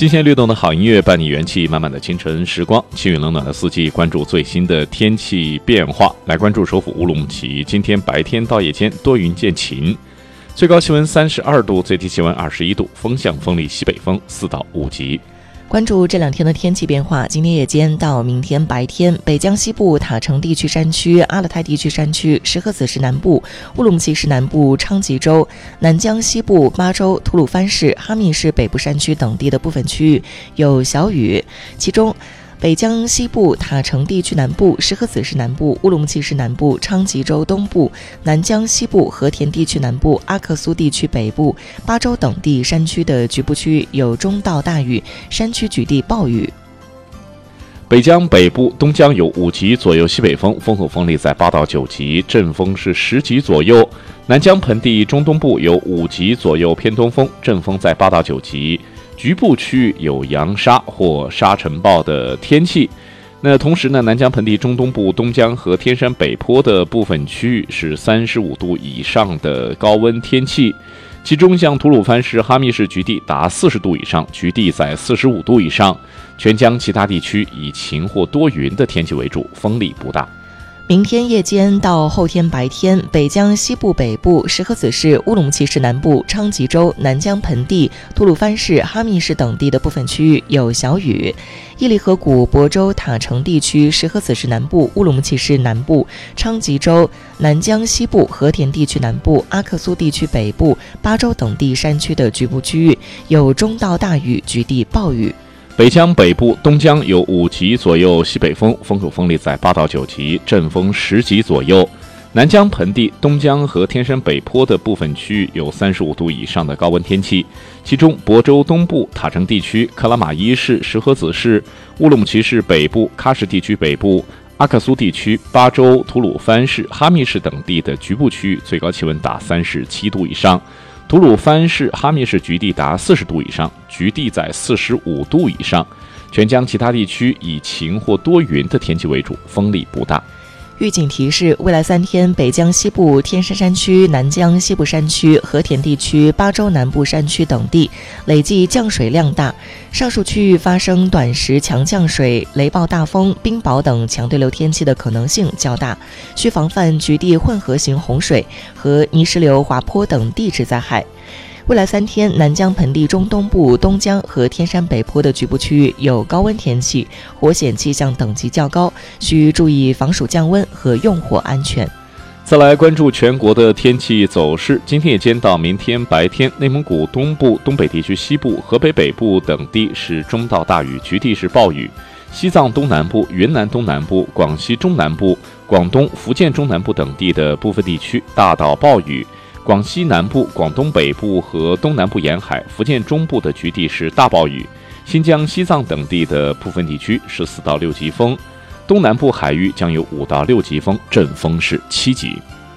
新鲜律动的好音乐伴你元气满满的清晨时光，气温冷暖的四季，关注最新的天气变化。来关注首府乌鲁木齐，今天白天到夜间多云见晴，最高气温32度，最低气温21度，风向风力西北风4到5级。 关注这2天的天气变化，今天夜间到明天白天，北江西部塔城地区山区、阿勒泰地区山区、石河子市南部、乌鲁木齐市南部、昌吉州、南江西部、巴州、吐鲁番市、哈密市北部山区等地的部分区域有小雨，其中北江西部塔城地区南部、石河子市南部、乌鲁木齐市南部、昌吉州东部、南江西部、和田地区南部、阿克苏地区北部、巴州等地山区的局部区域有中到大雨，山区局地暴雨。 北江北部、东江有5级左右西北风，风后风力在8到9级，阵风是10级左右。南江盆地中东部有5级左右偏东风，阵风在8到9级。局部区域有扬沙或沙尘暴的天气。那同时呢，南江盆地中东部、东江和天山北坡的部分区域是35度以上的高温天气，其中像吐鲁番市、哈密市局地达40度以上，局地在45度以上。全江其他地区以晴或多云的天气为主，风力不大。 明天夜间到后天白天，北江西部北部、石河子市、乌鲁木齐市南部、昌吉州、南江盆地、吐鲁番市、哈密市等地的部分区域有小雨。伊犁河谷、亳州、塔城地区、石河子市南部、乌鲁木齐市南部、昌吉州、南江西部、和田地区南部、阿克苏地区北部、巴州等地山区的局部区域有中到大雨，局地暴雨。 北江北部、东江有5级左右西北风，风口风力在8到9级，阵风10级左右。南江盆地、东江和天山北坡的部分区域有35度以上的高温天气，其中亳州东部、塔城地区、克拉玛依市、石河子市、乌鲁木齐市北部、喀什地区北部、阿克苏地区、巴州、吐鲁番市、哈密市等地的局部区域最高气温达37度以上。吐鲁番市、哈密市局地达40度以上，局地在45度以上。全江其他地区以晴或多云的天气为主，风力不大。 预警提示：未来3天，北江西部天山山区、南江西部山区、和田地区、巴州南部山区等地累计降水量大，上述区域发生短时强降水、雷暴大风、冰雹等强对流天气的可能性较大，需防范局地混合型洪水和泥石流、滑坡等地质灾害。未来3天，南江盆地中东部、东江和天山北坡的局部区域有高温天气，火险气象等级较高，需注意防暑降温和用火安全。 再来关注全国的天气走势。今天夜间到明天白天，内蒙古东部、东北地区西部、河北北部等地是中到大雨，局地是暴雨。西藏东南部、云南东南部、广西中南部、广东、福建中南部等地的部分地区大到暴雨。广西南部、广东北部和东南部沿海、福建中部的局地是大暴雨，新疆、西藏等地的部分地区是4到6级风，东南部海域将有5到6级风，阵风是7级。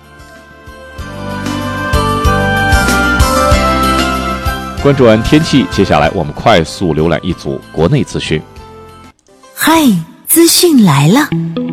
关注完天气，接下来我们快速浏览一组国内资讯。 嗨，资讯来了！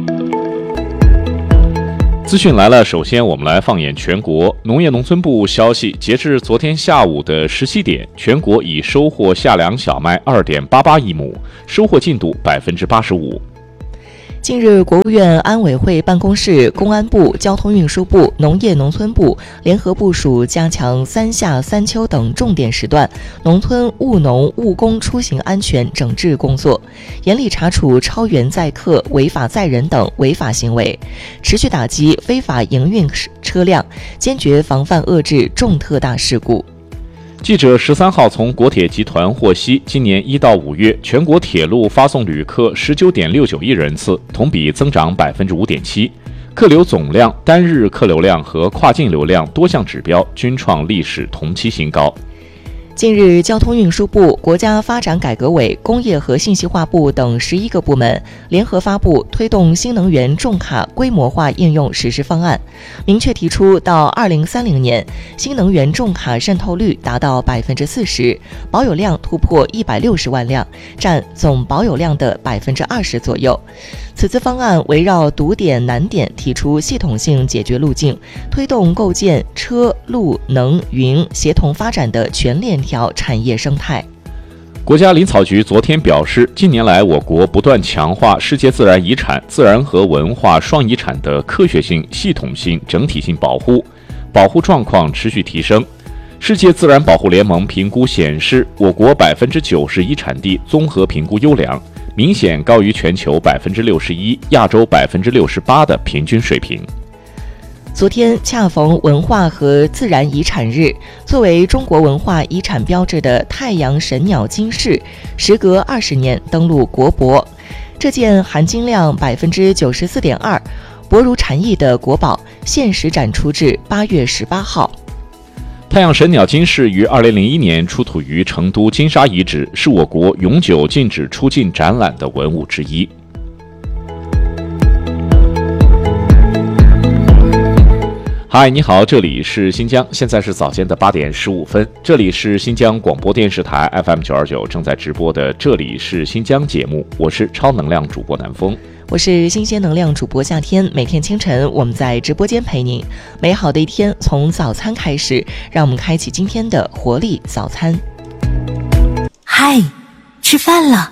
资讯来了，首先我们来放眼全国。农业农村部消息，截至昨天下午的17点，全国已收获夏粮小麦2.88亿亩，收获进度85%。 近日，国务院安委会办公室、公安部、交通运输部、农业农村部联合部署加强3夏3秋等重点时段农村务农务工出行安全整治工作，严厉查处超员载客、违法载人等违法行为，持续打击非法营运车辆，坚决防范遏制重特大事故。 记者13号从国铁集团获悉，今年1到5月，全国铁路发送旅客19.69亿人次，同比增长5.7%，客流总量、单日客流量和跨境流量多项指标均创历史同期新高。 近日，交通运输部、国家发展改革委、工业和信息化部等11个部门联合发布推动新能源重卡规模化应用实施方案，明确提出到2030年，新能源重卡渗透率达到40%，保有量突破160万辆，占总保有量的20%左右。此次方案围绕堵点难点提出系统性解决路径，推动构建车路能云协同发展的全链条产业生态。 国家林草局昨天表示，近年来我国不断强化世界自然遗产、自然和文化双遗产的科学性、系统性、整体性保护，保护状况持续提升。世界自然保护联盟评估显示，我国90%遗产地综合评估优良，明显高于全球61%、亚洲68%的平均水平。 昨天恰逢文化和自然遗产日，作为中国文化遗产标志的太阳神鸟金饰，时隔20年登陆国博。这件含金量94.2%、博如蝉翼的国宝，限时展出至8月18号。 太阳神鸟金饰于2001年出土于成都金沙遗址，是我国永久禁止出境展览的文物之一。嗨，你好，这里是新疆，现在是早间的8点15分，这里是新疆广播电视台 FM929 正在直播的这里是新疆节目，我是超能量主播南风。 我是新鲜能量主播夏天，每天清晨我们在直播间陪您。美好的一天从早餐开始，让我们开启今天的活力早餐。 嗨，吃饭了。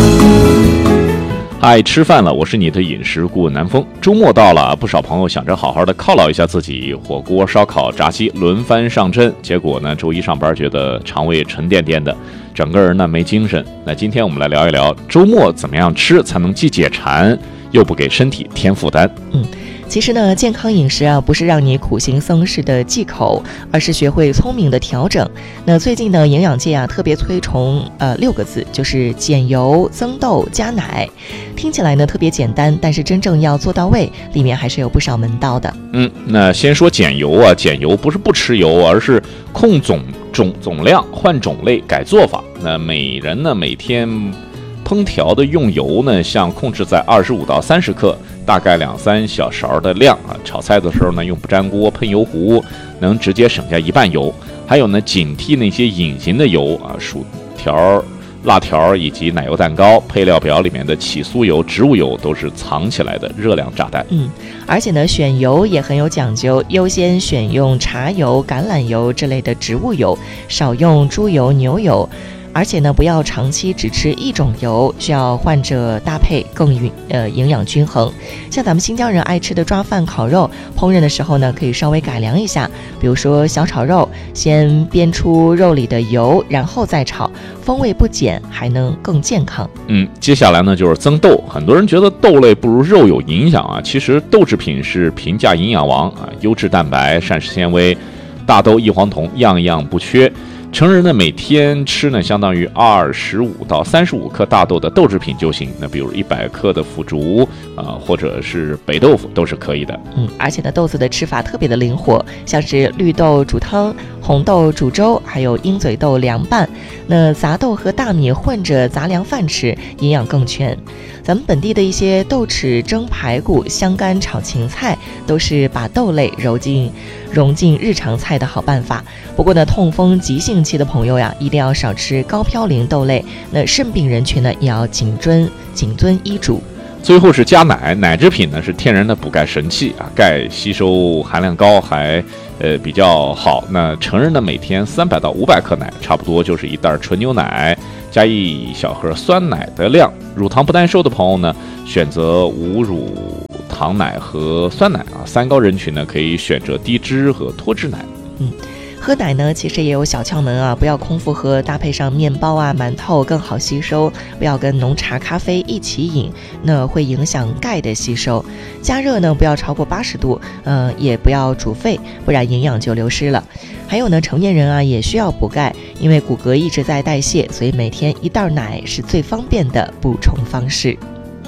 嗨，吃饭了，我是你的饮食顾问南风。周末到了，不少朋友想着好好的犒劳一下自己，火锅、烧烤、炸鸡轮番上阵，结果呢，周一上班觉得肠胃沉甸甸的，整个人呢没精神。那今天我们来聊一聊周末怎么样吃才能既解馋又不给身体添负担。 其实呢，健康饮食啊，不是让你苦行僧式的忌口，而是学会聪明的调整。那最近呢，营养界啊特别推崇6个字，就是减油、增豆、加奶。听起来呢特别简单，但是真正要做到位，里面还是有不少门道的。 那先说减油啊，减油不是不吃油，而是控总量，换种类，改做法。那每人呢每天烹调的用油呢，像控制在25到30克，大概2-3小勺的量啊。炒菜的时候呢，用不粘锅喷油壶，能直接省下1半油。还有呢，警惕那些隐形的油啊，薯条、辣条以及奶油蛋糕，配料表里面的起酥油、植物油都是藏起来的热量炸弹。 而且呢，选油也很有讲究，优先选用茶油、橄榄油之类的植物油，少用猪油、牛油。而且呢，不要长期只吃一种油，需要换着搭配，更营养均衡。像咱们新疆人爱吃的抓饭、烤肉，烹饪的时候呢，可以稍微改良一下，比如说小炒肉，先煸出肉里的油，然后再炒，风味不减，还能更健康。 接下来呢就是增豆。很多人觉得豆类不如肉有营养啊，其实豆制品是平价营养王啊，优质蛋白、膳食纤维、大豆、异黄酮，样样不缺。成人呢每天吃呢相当于25到35克大豆的豆制品就行。那比如100克的腐竹或者是北豆腐都是可以的。 而且呢豆子的吃法特别的灵活，像是绿豆煮汤、红豆煮粥，还有鹰嘴豆凉拌。那杂豆和大米混着杂粮饭吃，营养更全。咱们本地的一些豆豉蒸排骨、香干炒芹菜，都是把豆类融进日常菜的好办法。不过呢，痛风急性期的朋友呀，一定要少吃高嘌呤豆类。那肾病人群呢，也要谨遵医嘱。 最后是加奶，奶制品呢是天然的补钙神器啊，钙吸收含量高，还比较好。那成人呢每天300到500克奶，差不多就是一袋纯牛奶加1小盒酸奶的量。乳糖不耐受的朋友呢，选择无乳糖奶和酸奶啊。三高人群呢可以选择低脂和脱脂奶。 喝奶呢其实也有小窍门啊，不要空腹喝，搭配上面包啊、馒头更好吸收。不要跟浓茶、咖啡一起饮，那会影响钙的吸收。加热呢不要超过80度，也不要煮沸，不然营养就流失了。还有呢，成年人啊也需要补钙，因为骨骼一直在代谢，所以每天一袋奶是最方便的补充方式。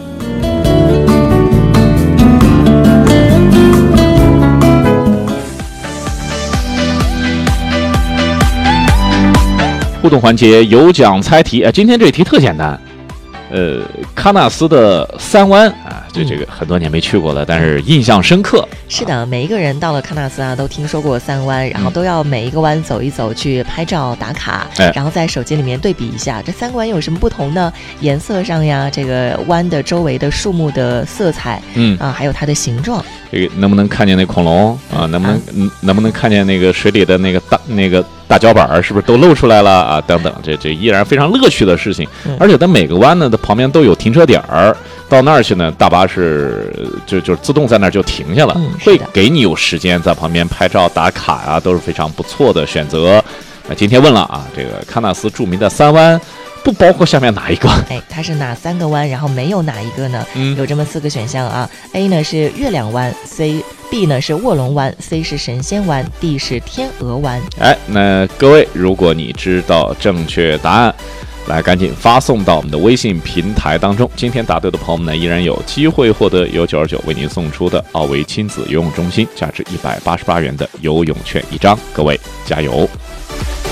互动环节有奖猜题，今天这题特简单，喀纳斯的3湾啊，这个很多年没去过了，但是印象深刻。 是的，每一个人到了喀纳斯啊，都听说过3湾，然后都要每一个湾走一走，去拍照打卡，然后在手机里面对比一下这3个湾有什么不同呢？颜色上呀，这个湾的周围的树木的色彩，还有它的形状。这个能不能看见那恐龙啊？能不能看见那个水里的那个大脚板是不是都露出来了啊？等等，这依然非常乐趣的事情。而且它每个弯呢，它旁边都有停车点儿，到那儿去呢，大巴是就自动在那儿就停下了，会给你有时间在旁边拍照打卡啊，都是非常不错的选择。那今天问了啊，这个喀纳斯著名的3弯。不包括下面哪一个？ 它是哪3个弯？然后没有哪一个呢？有这么4个选项啊。A 呢是月亮湾 ，B 呢是卧龙湾 ，C 是神仙湾 ，D 是天鹅湾。 那各位，如果你知道正确答案，来赶紧发送到我们的微信平台当中。今天答对的朋友们呢，依然有机会获得由929为您送出的奥维亲子游泳中心价值188元的游泳券1张。各位加油！